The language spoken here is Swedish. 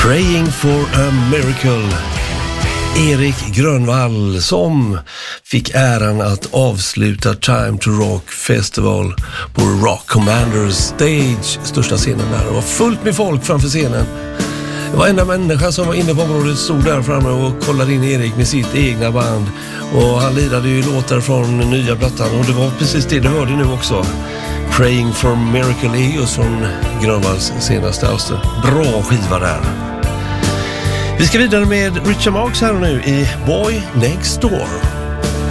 Praying for a Miracle. Erik Grönvall som fick äran att avsluta Time to Rock Festival på Rock Commanders Stage, största scenen där. Det var fullt med folk framför scenen. Det var enda människa som var inne på området, stod där framme och kollade in Erik med sitt egna band. Och han lirade ju låtar från nya plattan och det var precis det du hörde nu också. Praying for a Miracle är just från Grönvalls senaste alster. Bra skiva där. Vi ska vidare med Richard Marx här nu i Boy Next Door.